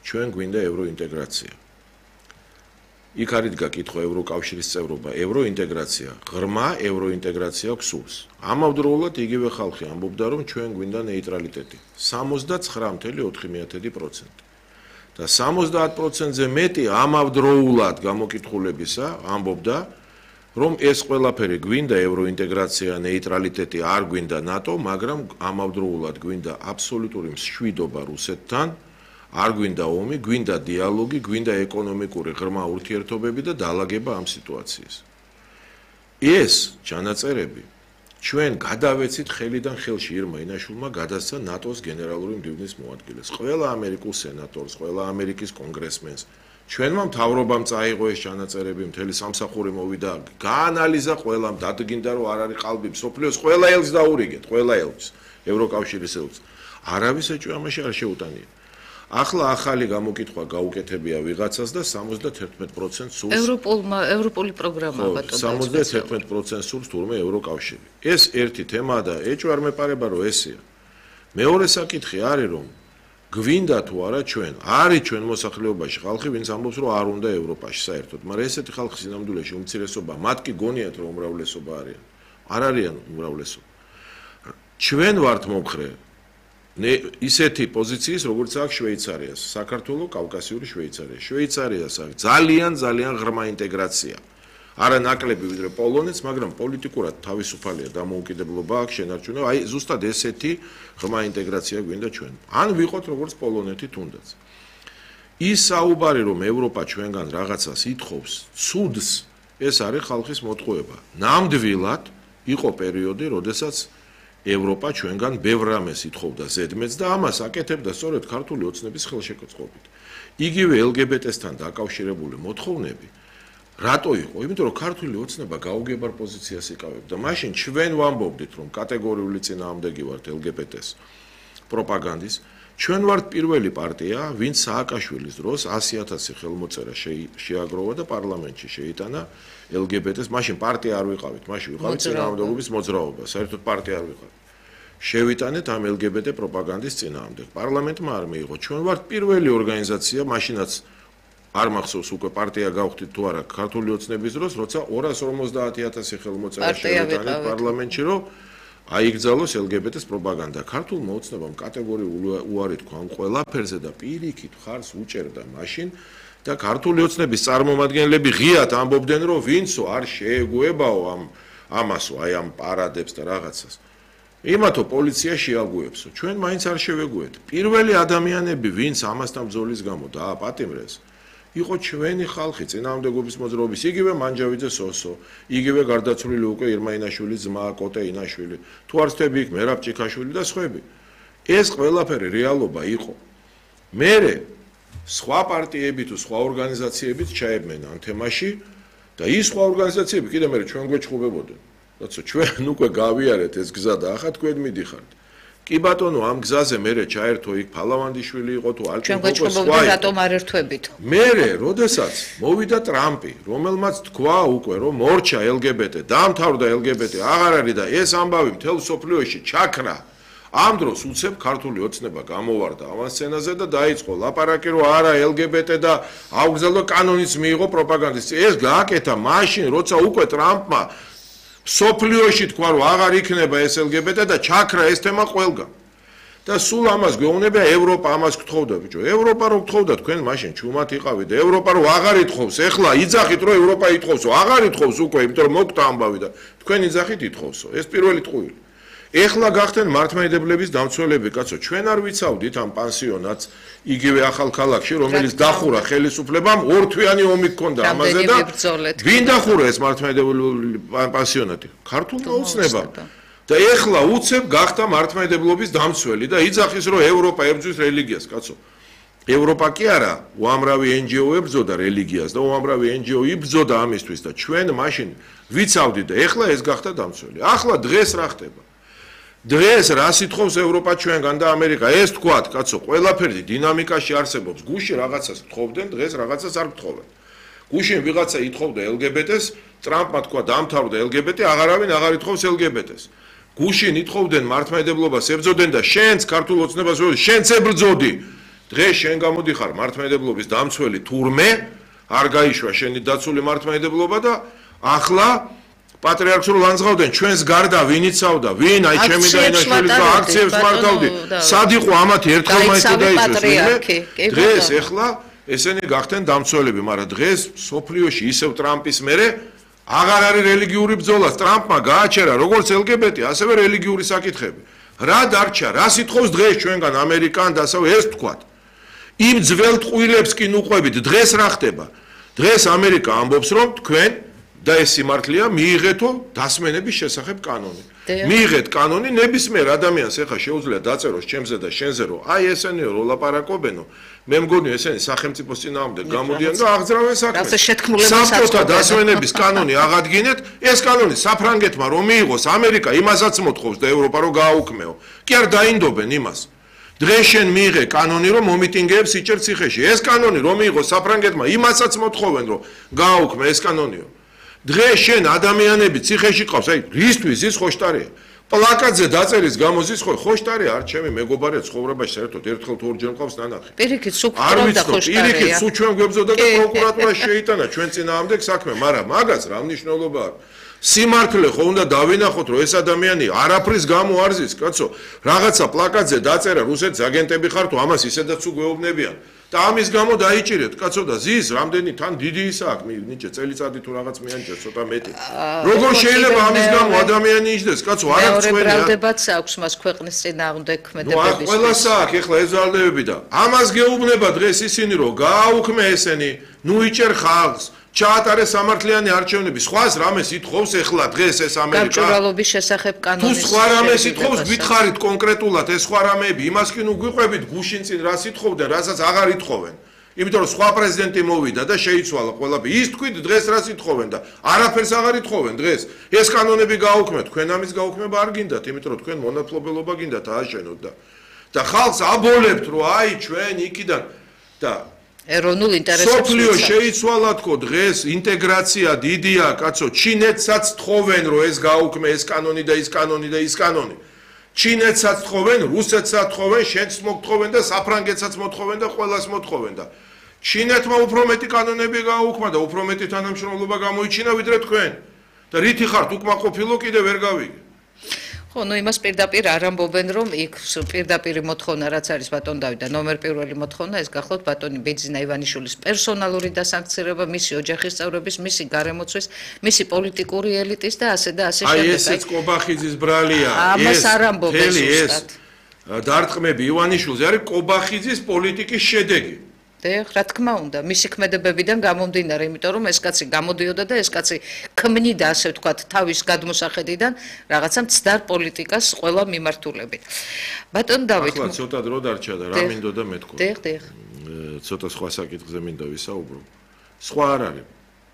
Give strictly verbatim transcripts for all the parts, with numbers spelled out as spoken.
ჩვენ გვინდა ევროინტეგრაცია. იქ არის გაკითხვა ევროკავშირის წევრობა, ევროინტეგრაცია, ღრმა ევროინტეგრაცია გსურს. ამავდროულად იგივე ხალხი ამბობდა, რომ ჩვენ გვინდა ნეიტრალიტეტი. სამოცდაცხრა წუთი ოთხი პროცენტი. და სამოცდაათ პროცენტზე მეტი ამავდროულად გამოკითხულებისა ამბობდა, რომ ეს ყველაფერი გვინდა ევროინტეგრაცია, ნეიტრალიტეტი, არ გვინდა ნატო, მაგრამ ამავდროულად გვინდა აბსოლუტური მშვიდობა რუსეთთან, არ გვინდა ომი, გვინდა დიალოგი, გვინდა ეკონომიკური ღრმა ურთიერთობები და დაალაგება ამ სიტუაციის. ეს ჩანაწერები ჩვენ გადავეცით ხელიდან ხელში ირმა ინაშვილმა გადასცა ნატოს გენერალური მდივნის მოადგილეს, ყველა ამერიკულ სენატორს, ყველა ამერიკის კონგრესმენს. ჩვენმა მთავრობამ წაიღო ეს ჩანაწერები, მთელი სამსახური მოვიდა, გაანალიზა ყველამ, დადგინდა რომ არ არის ყალბი მსოფლიოს ყველა ელჩს დაურიგეთ, ყველა ელჩს, ევროკავშირის ელჩს. არავის ეჭვი ამაში არ შეუტანია. ახლა ახალი გამოკითხვა გაუკეთებია ვიღაცას და სამოცდათერთმეტ პროცენტს სურს ევროპულმა ევროპული პროგრამა ბატონო სამოცდათერთმეტ პროცენტს სურს თურმე ევროკავშირი. ეს ერთი თემაა და ეჭვი არ მეპარება რომ ესეა. მეორე საკითხი არის რომ გვინდა თუ არა ჩვენ არის ჩვენ მოსახლეობაში ხალხი ვინც ამბობს რომ არ უნდა ევროპაში საერთოდ, მაგრამ ესეთი ხალხი სინამდვილეში უმცირესობა, მათ კი გონიათ რომ უმრავლესობა არიან. არ არიან უმრავლესობა. ჩვენ ვართ მომხრე ისეთი პოზიციის, როგორც აქვს შვეიცარიას, საქართველოს კავკასიური შვეიცარია. შვეიცარიას აქვს ძალიან ძალიან ღრმა ინტეგრაცია. არა ნაკლები ვიდრე პოლონეთს, მაგრამ პოლიტიკურად თავისუფალია დამოუკიდებლობა აქვს შენარჩუნა. აი ზუსტად ესეთი ღრმა ინტეგრაცია გვინდა ჩვენ. ან ვიყოთ როგორც პოლონეთი თუნდაც. ის საუბარი რომ ევროპა ჩვენგან რაღაცას ითხოვს, ცუდს, ეს არის ხალხის მოტყუება. ნამდვილად იყო პერიოდი, როდესაც ევროპა ჩვენგან ბევრ რამეს ითხოვდა ზედმეტს და ამას აკეთებდა სწორედ ქართული ოცნების ხელშეკრულებით. იგივე ელ გი ბე ტე-სთან დაკავშირებული მოთხოვნები რატო იყო? იმიტომ რომ ქართული ოცნება გაუგებარ პოზიციას იკავებდა. მაშინ ჩვენ ვამბობდით რომ კატეგორიული წინააღმდეგი ვართ ელ გი ბე ტე-ს პროპაგანდის. ჩვენ ვართ პირველი პარტია, ვინც სააკაშვილის დროს ასი ათასი ხელმოწერა შეაგროვა და პარლამენტში შეიტანა ელ გი ბე ტე-ს. მაშინ პარტია არ ვიყავით, მაშინ ვიყავით წინააღმდეგობის მოძრაობა, საერთოდ პარტია არ ვიყავით. შევიტანეთ ამ ელ გი ბე ტე პროპაგანდის წინააღმდეგ. პარლამენტმა არ მიიღო. ჩვენ ვართ პირველი ორგანიზაცია, მაშინაც არ მახსოვს უკვე პარტია გავხდით თუ არა ქართული ოცნების დროს, როცა ორას ორმოცდაათი ათასი ხელმოწერა შევიტანეთ პარლამენტში, რომ აიგზავნოს ელ გი ბე ტე-ს პროპაგანდა. ქართულმა ოცნებამ კატეგორიული უარი თქვა ამ ყველაფერზე და პირიქით ხარს უჭერდა მაშინ და ქართული ოცნების წარმომადგენლები ღიად ამბობდნენ რომ ვინცო არ შეეგუებაო ამ ამასო, აი ამ პარადებს და რაღაცას. იმათო პოლიცია შეაგუებსო. ჩვენ მაინც არ შევეგუეთ. პირველი ადამიანები, ვინც ამასთან ბრძოლის გამო დააპატიმრეს, იყო ჩვენი ხალხი, წინააღმდეგობის მოძრაობის, იგივე მანჯავიძე სოსო, იგივე გარდაცვლილი უკვე ირმა ინაშვილის ძმა კოტე ინაშვილი, თუ არ ვცდები იქ მერაბ ჭიქაშვილი და სხვები. ეს ყველაფერი რეალობა იყო. მერე სხვა პარტიები თუ სხვა ორგანიზაციებიც ჩაებმენ ამ თემაში და ის სხვა ორგანიზაციები კიდე მერე ჩვენ გვეჩხუბებოდნენ. როცა ჩვენ უკვე გავიარეთ ეს გზა და ახლა თქვენ მიდიხართ. კი ბატონო, ამ გზაზე მერე ჩაერთო იქ ფალავანდიშვილი იყო თუ ალკინკო სხვა რატომ არ ერთვებით? მერე, როდესაც მოვიდა ტრამპი, რომელმაც თქვა უკვე რომ მორჩა ელ გი ბე ტე, დაამთავრდა ელ გი ბე ტე, აღარ არის და ეს ამბავი მთელ სოფლიოში ჩაქრა. ამ დროს უცებ ქართული ოცნება გამოვარდა ამ სცენაზე და დაიწყო ლაპარაკი რომ არა ელ გი ბე ტე და აუგზავნო კანონიც მიიღო პროპაგანდის. ეს გააკეთა მაშინ, როცა უკვე ტრამპმა სოფლიოში თქვა რომ აღარ იქნება ეს ელ გი ბე ტე და ჩაქრა ეს თემა ყველგან. და სულ ამას გვეუბნება ევროპა, ამას გთხოვდა ბიჭო. ევროპა რო გთხოვდა თქვენ მაშინ ჩუმად იყავით. ევროპა რო აღარ ითხოვს, ეხლა იძახით რომ ევროპა ითხოვსო, აღარ ითხოვს უკვე, იმიტომ რომ მოგდა ამბავი და თქვენ იძახით ითხოვსო. ეს პირველი ტყუილი. ეხლა გახდნენ მართლმადიდებლების დამცველები, კაცო, ჩვენ არ ვიცავდით ამ პანსიონატს იგივე ახალქალაქში, რომელიც დახურა ხელისუფლებამ, ორთვიანი ომი ჰქონდა ამაზე და ვინ დახურა ეს მართლმადიდებლური პანსიონატი? ქართულმა ოცნებამ. და ეხლა უცებ გახდა მართლმადიდებლობის დამცველი და იძახის რომ ევროპა ებრძვის რელიგიას, კაცო. ევროპა კი არა, უამრავი ენ ჯი ო ებრძოდა რელიგიას და უამრავი ენ ჯი ო იბრძოდა ამისთვის და ჩვენ მაშინ ვიცავდით და ეხლა ეს გახდა დამცველი. ახლა დღეს რა ხდება? დღეს რას ითხოვს ევროპა ჩვენგან და ამერიკა? ეს თქვათ, კაცო, ყველაფერი დინამიკაში არსებობს. გუშინ რაღაცას გთხოვდნენ, დღეს რაღაცას არ გთხოვენ. გუშინ ვიღაცა ითხოვდა ელ გი ბე ტე-ს, ტრამპმა თქვა დაამთავრდა ელ გი ბე ტე, აღარავინ აღარ ითხოვს ელ გი ბე ტე-ს. გუშინ ითხოვდნენ მართლმადიდებლობას, ებრძოდნენ და შენც ქართულ ოცნებას შენც ებრძოდი. დღეს შენ გამოდიხარ მართლმადიდებლობის დამცველი თურმე, არ გაიშვა შენი დაცული მართლმადიდებლობა და ახლა პატრიარქს რო ლანძღავდნენ ჩვენს გარდა ვინ იცავდა, ვინ აი ჩემი დაინაშვილის და აქციებს მართავდი. სად იყო ამათი ერთხელ მაინც დაიშვეს ვინმე? დღეს ეხლა ესენი გახდნენ დამცველები, მაგრამ დღეს სოფლიოში ისევ ტრამპის მერე აღარ არის რელიგიური ბრძოლა. ტრამპმა გააჩერა როგორც ელ ჯი ბი ტი, ასევე რელიგიური საკითხები. რა დარჩა? რა სიტყავს დღეს ჩვენგან ამერიკან და ასევე ეს თქვათ. იმ ძველ ტყუილებს კი ნუყვებით, დღეს რა ხდება? დღეს ამერიკა ამბობს, რომ თქვენ და ეს სიმართლეა, მიიღეთო დასმენების შესახებ კანონი. მიიღეთ კანონი, ნებისმიერ ადამიანს ეხა შეუძლია დაწეროს ჩემზე და შენზე, რომ აი ესენიო რო ლაპარაკობენო, მე მგონი ესენი სახელმწიფოს წინააღმდეგ გამოდიან და აღძრავენ საქმეს. საბჭოთა დასმენების კანონი აღადგინეთ, ეს კანონი საფრანგეთმა რომ მიიღოს, ამერიკა იმასაც მოთხოვს და ევროპა რომ გააუქმეო. კი არ დაინდობენ იმას. დღეს შენ მიიღე კანონი რომ მომიტინგეებს იჭერ ციხეში. ეს კანონი რომ მიიღოს საფრანგეთმა, იმასაც მოთხოვენ რომ გააუქმე ეს კანონიო. დღეს შენ ადამიანები ციხეში ყავს, აი რისთვის ის ხოშტარია. პლაკატზე დაწერის გამოზის ხო ხოშტარია, არ ჩემი მეგობარია ცხოვრებაში საერთოდ ერთხელ თუ ორჯერ მყავს ნანახი. პირიქით სუქროვდა ხოშტარია. პირიქით სულ ჩვენ გვებზოდა და პროკურატურა შეიტანა ჩვენ წინააღმდეგ საქმე, მაგრამ მაგას რა მნიშვნელობა აქვს? სიმართლე ხო უნდა დავინახოთ რომ ეს ადამიანი არაფრის გამო არ ზის, კაცო, რაღაცა პლაკატზე დაწერა რუსეთის აგენტები ხარ თუ ამას ისედაც უგეუბნებიან. და ამის გამო დაიჭირეთ, კაცო და ზის, რამდენი თან დიდი ისა აქვს, ნიჭე წელიწადი თუ რაღაც მიანჭეს, ცოტა მეტი. როგორ შეიძლება ამის გამო ადამიანი იჯდეს, კაცო, არა წვენია. მეუბრალდებაც აქვს მას ქვეყნის წინააღმდეგ ქმედებების. ნუ ყველას აქვს ეხლა ეს ვალდებები და ამას გეუბნება დღეს ისინი რომ გააუქმე ესენი, ნუ იჭერ ხალხს. ჩაატარეს სამართლიანი არჩევნები. სხვას რამეს ითხოვს ეხლა დღეს ეს ამერიკა? გამჭვირვალობის შესახებ კანონის. თუ სხვა რამეს ითხოვს, გითხარით კონკრეტულად ეს სხვა რამეები, იმას კი ნუ გვიყვებით გუშინ წინ რას ითხოვდნენ, რასაც აღარ ითხოვენ. იმიტომ რომ სხვა პრეზიდენტი მოვიდა და შეიცვალა ყველაფერი. ის თქვით დღეს რას ითხოვენ და არაფერს აღარ ითხოვენ დღეს. ეს კანონები გააუქმეთ, თქვენ ამის გაუქმება არ გინდათ, იმიტომ რომ თქვენ მონათლობელობა გინდათ ააშენოთ და და ხალხს აბოლებთ, რომ აი ჩვენ იქიდან და ეროვნულ ინტერესებს სოფლიო შეიცვალა თქო დღეს ინტეგრაცია დიდია, კაცო, ჩინეთსაც თხოვენ, რომ ეს გაუქმე ეს კანონი და ის კანონი და ის კანონი. ჩინეთსაც თხოვენ, რუსეთსაც თხოვენ, შენც მოგთხოვენ და საფრანგეთსაც მოთხოვენ და ყველას მოთხოვენ და ჩინეთმა უფრო მეტი კანონები გააუქმა და უფრო მეტი თანამშრომლობა გამოიჩინა ვიდრე თქვენ. და რითი ხართ უკმაყოფილო კიდე ვერ გავიგე. ხო, ნუ იმას პირდაპირ არ ამბობენ, რომ იქ პირდაპირი მოთხოვნა რაც არის ბატონ დავით და ნომერ პირველი მოთხოვნა ეს გახლავთ ბატონი ბეძინა ივანიშვილის პერსონალური დასანქცირება, მისი ოჯახის წევრების, მისი გარემოცვის, მისი პოლიტიკური ელიტის და ასე და ასე შემდეგ. აი ესეც კობახიძის ბრალია. ამას არ ამბობენ ზუსტად. დარტყმები ივანიშვილზე არის კობახიძის პოლიტიკის შედეგი. დიახ, რა თქმა უნდა, მისი ქმედებებიდან გამომდინარე, იმიტომ რომ ეს კაცი გამოდიოდა და ეს კაცი ქმნიდა, ასე ვთქვათ, თავის გადმოსახედიდან რაღაცა მცდარ პოლიტიკას ყველა მიმართულებით. ბატონ დავით, ახლა ცოტა დრო დარჩა და რა მინდოდა მეთქვა. დიახ, დიახ. ცოტა სხვა საკითხზე მინდა ვისაუბრო. სხვა არ არის.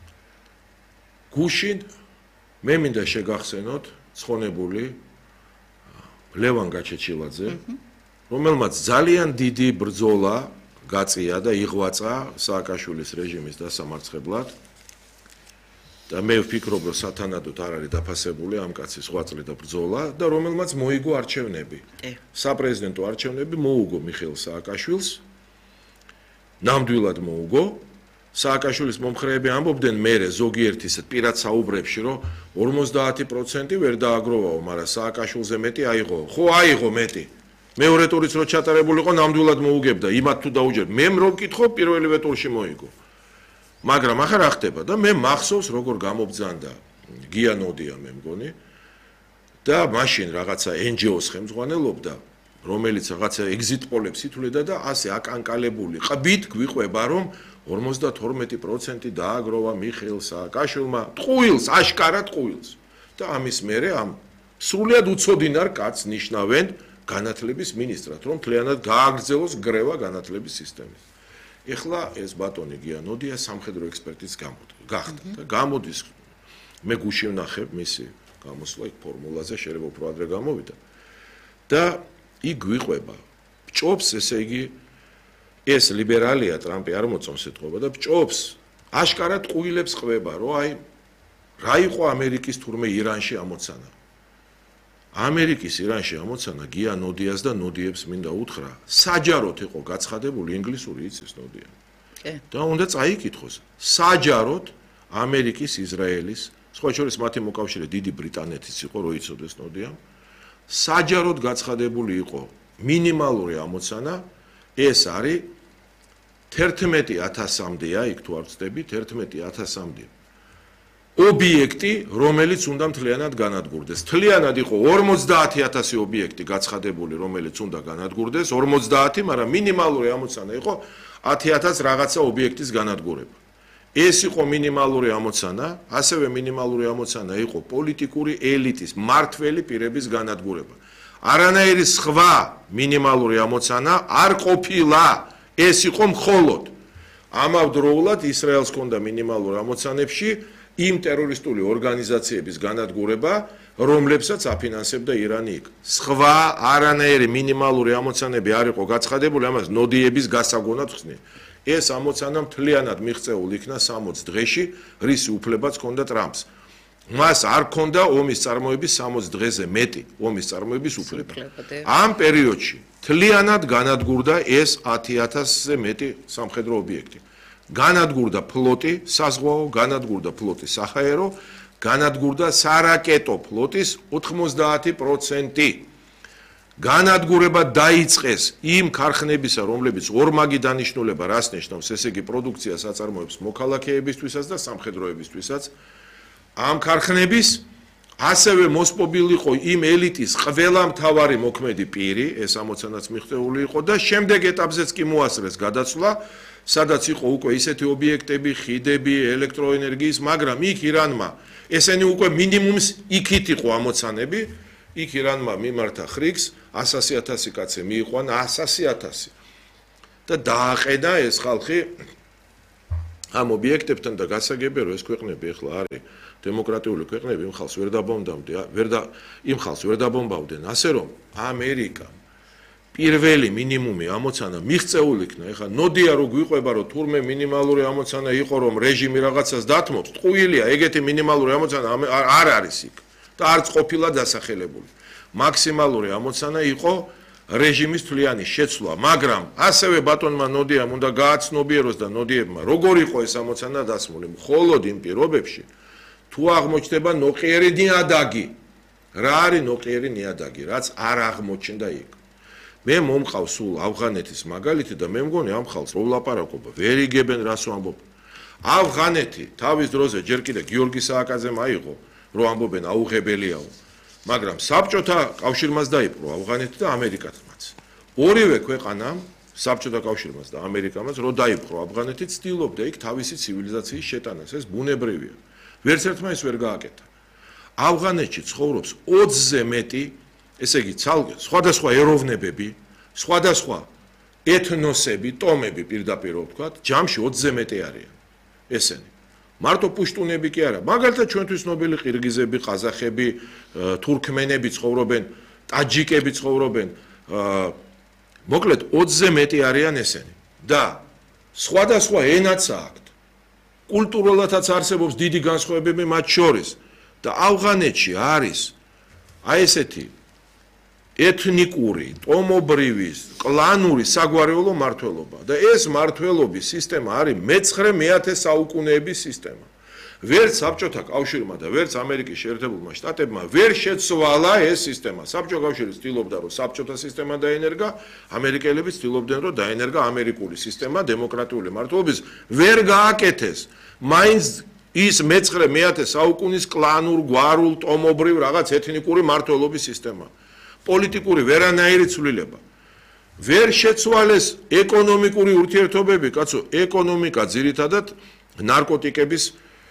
გუშინ მე მინდა შეგახსენოთ ცხონებული ლევან გაჩეჩილაძე, რომელმაც ძალიან დიდი ბრძოლა გაწია და იღვაცა სააკაშვილის რეჟიმის დასამარცხებლად და მე ვფიქრობ რომ სათანადოდ არ არის დაფასებული ამ კაცის ღვაწლი და ბრძოლა და რომელმაც მოიგო არჩევნები. საპრეზიდენტო არჩევნები მოუგო მიხეილ სააკაშვილს. ნამდვილად მოუგო. სააკაშვილის მომხრეები ამბობდნენ მერე ზოგიერთ ისეთ პირად საუბრებში რომ ორმოცდაათი პროცენტი ვერ დააგროვაო, მაგრამ სააკაშვილზე მეტი აიღო. ხო აიღო მეტი. მეორე ტურიც რო ჩატარებული იყო ნამდვილად მოუგებდა იმათ თუ დაუჯერ მე რო ვკითხო პირველივე ტურში მოიგო მაგრამ ახლა რა ხდება და მე მახსოვს როგორ გამობძანდა გია ნოდია მე მგონი და მაშინ რაღაცა ენ ჯი ოს ხელმძღვანელობდა რომელიც რაღაცა ეგზიტ პოლებს ითვლიდა და ასე აკანკალებული ყბით გვიყვება რომ ორმოცდათორმეტი პროცენტი დააგროვა მიხეილ სააკაშვილმა ტყუილს აშკარად ტყუილს და ამის მერე ამ სრულიად უცოდინარ კაცს ნიშნავენ განათლების მინისტრად, რომ მთლიანად გააგრძელოს გრევა განათლების სისტემის. ეხლა ეს ბატონი გია ნოდია სამხედრო ექსპერტის გახდა და გამოდის მე გუში ვნახებ მისი გამოსვლა იქ ფორმულაზე შეიძლება უფრო ადრე გამოვიდა და იქ გვიყვება ბჭობს ესე იგი ეს ლიბერალია ტრამპი არ მოწონს ეთქობა და ბჭობს აშკარად ყუილებს ყვება რომ აი რა იყო ამერიკის თურმე ირანში ამოცანა ამერიკის ირანში ამოცანა გია ნოდიას და ნოდიებს მინდა უთხრა, საჯაროდ იყო გაცხადებული ინგლისური იცის ნოდია. და უნდა წაიკითხოს, საჯაროდ ამერიკის, ისრაელის, სხვა შორის მათი მოკავშირე დიდი ბრიტანეთის იყო, რო იცოდეს ნოდიამ, საჯაროდ გაცხადებული იყო მინიმალური ამოცანა, ეს არის თერთმეტი ათასამდეა, იქ თუ არ ვწდები, თერთმეტი ათასამდე ობიექტი, რომელიც უნდა მთლიანად განადგურდეს. მთლიანად იყო ორმოცდაათი ათასი ობიექტი გაცხადებული, რომელიც უნდა განადგურდეს, ორმოცდაათი, მაგრამ მინიმალური ამოცანა იყო ათი ათას რაღაცა ობიექტის განადგურება. ეს იყო მინიმალური ამოცანა, ასევე მინიმალური ამოცანა იყო პოლიტიკური ელიტის, მართველი პირების განადგურება. არანაირი სხვა მინიმალური ამოცანა არ ყოფილა, ეს იყო მხოლოდ ამავდროულად ისრაელს ჰქონდა მინიმალური ამოცანებში იმ ტერორისტული ორგანიზაციების განადგურება, რომლებსაც აფინანსებდა ირანი იქ. სხვა არანაირი მინიმალური ამოცანები არ იყო გაცხადებული, ამას ნოდიების გასაგონად ხსნი. ეს ამოცანა მთლიანად მიღწეულ იქნა სამოც დღეში, რის უფლებაც ჰქონდა ტრამპს. მას არ ჰქონდა ომის წარმოების სამოც დღეზე მეტი ომის წარმოების უფლება. ამ პერიოდში მთლიანად განადგურდა ეს ათი ათასზე მეტი სამხედრო ობიექტი. განადგურდა ფლოტი, საზღვაო, განადგურდა ფლოტი საჰაერო, განადგურდა სარაკეტო ფლოტის ოთხმოცდაათი პროცენტი. განადგურება დაიწყეს იმ ქარხნებისა, რომლებიც ორმაგი დანიშნულება რას ნიშნავს, ესე იგი პროდუქციას აწარმოებს მოქალაქეებისთვისაც და სამხედროებისთვისაც. ამ ქარხნების ასევე მოსპობილი იყო იმ ელიტის ყველა მთავარი მოქმედი პირი, ეს ამოცანაც მიღწეული იყო და შემდეგ ეტაპზეც კი მოასწრეს გადაცვლა, სადაც იყო უკვე ისეთი ობიექტები, ხიდები, ელექტროენერგიის, მაგრამ იქ ირანმა ესენი უკვე მინიმუმს იქით იყო ამოცანები, იქ ირანმა მიმართა ხრიგს, ასასი ათასი კაცი მიიყვანა, ასასი ათასი. და დააყენა ეს ხალხი ამ ობიექტებთან და გასაგებია, რომ ეს ქვეყნები ახლა არის დემოკრატიული ქვეყნები, იმ ხალხს ვერ დაბომბავდნენ, ვერ და იმ ხალხს ვერ დაბომბავდნენ, ასე რომ ამერიკა პირველი მინიმუმი ამოცანა მიღწეულ იქნა. ეხლა ნოდია რო გვიყვება, რომ თურმე მინიმალური ამოცანა იყო, რომ რეჟიმი რაღაცას დათმობს, ტყუილია, ეგეთი მინიმალური ამოცანა არ არის იქ და არც ყოფილა დასახელებული. მაქსიმალური ამოცანა იყო რეჟიმის თვლიანი შეცვლა, მაგრამ ასევე ბატონმა ნოდიამ უნდა გააცნობიეროს და ნოდიებმა როგორ იყო ეს ამოცანა დასმული, მხოლოდ იმ პირობებში, თუ აღმოჩნდება ნოყიერი ნიადაგი. რა არის ნოყიერი ნიადაგი, რაც არ აღმოჩნდა იქ. მე მომყავს სულ ავღანეთის მაგალითი და მე მგონი ამ ხალხს რო ვლაპარაკობა, ვერ იგებენ რას ვამბობ. ავღანეთი თავის დროზე ჯერ კიდე გიორგი სააკაძემ აიღო, რომ ამბობენ აუღებელიაო. მაგრამ საბჭოთა კავშირმაც დაიპყრო ავღანეთი და ამერიკათმაც. ორივე ქვეყანამ, საბჭოთა კავშირმაც და ამერიკამაც, რო დაიპყრო ავღანეთი, ცდილობდა იქ თავისი ცივილიზაციის შეტანას, ეს ბუნებრივია. ვერც ერთმა ის ვერ გააკეთა. ავღანეთში ცხოვრობს ოცზე მეტი, ესე იგი, ცალკე სხვადასხვა ეროვნებები, სხვადასხვა ეთნოსები, ტომები პირდაპირ ვთქვათ, ჯამში ოცზე მეტი არიან. ესენი. მარტო პუშტუნები კი არა, მაგალითად ჩვენთვის ნობელი ყირგიზები, ყაზახები, თურქმენები ცხოვრობენ, ტაჯიკები ცხოვრობენ, მოკლედ ოცზე მეტი არიან ესენი. და სხვადასხვა ენაც აქვთ. კულტურულადაც არსებობს დიდი განსხვავებები მათ შორის და ავღანეთში არის აი ესეთი ეთნიკური, ტომობრივი, კლანური საგვარეულო მართლობა და ეს მართლობის სისტემა არის მეცხრე მეათე საუკუნეების სისტემა. ვერც საბჭოთა კავშირმა და ვერც ამერიკის შეერთებულმა შტატებმა ვერ შეცვალა ეს სისტემა. საბჭოთა კავშირი ცდილობდა, რომ საბჭოთა სისტემა დაენერგა, ამერიკელები ცდილობდნენ, რომ დაენერგა ამერიკული სისტემა დემოკრატიული მართლობის, ვერ გააკეთეს. მაინც ის მეცხრე მეათე საუკუნის კლანურ, გვარულ, ტომობრივ რაღაც ეთნიკური მართლობის სისტემა. პოლიტიკური ვერანაირი ცვლილება. ვერ შეცვალეს ეკონომიკური ურთიერთობები, კაცო, ეკონომიკა ძირითადად ნარკოტიკების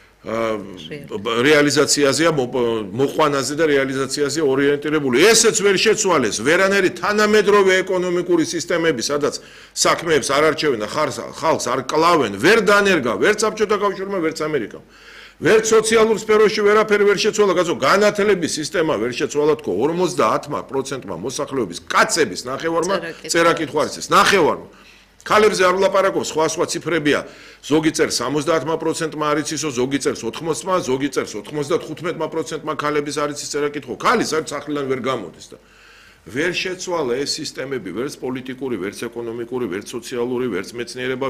რეალიზაციაზეა, მოყვანაზე და რეალიზაციაზე ორიენტირებული. ესეც ვერ შეცვალეს, ვერანაირი თანამედროვე ეკონომიკური სისტემები, სადაც საქმეებს არ არჩევენ და ხალხს არ კლავენ, ვერ დანერგა, ვერც საბჭოთა კავშირმა, ვერც ამერიკამ. ვერც სოციალურ სფეროში ვერაფერი ვერ შეცვალა, კაცო, განათლების სისტემა ვერ შეცვალა თქო ორმოცდაათ პროცენტმა მოსახლეობის კაცების ნახევარმა წერა-კითხვა არ იცის, ნახევარმა. ქალებზე არ ვლაპარაკობ, სხვა სხვა ციფრებია. ზოგი წერს სამოცდაათ პროცენტმა არ იცისო, ზოგი წერს ოთხმოცმა, ზოგი წერს ოთხმოცდათხუთმეტ პროცენტმა ქალების არ იცის წერა კითხო. ქალი საერთოდ სახლიდან ვერ გამოდის და ვერ შეცვალა ეს სისტემები, ვერც პოლიტიკური, ვერც ეკონომიკური, ვერც სოციალური, ვერც მეცნიერება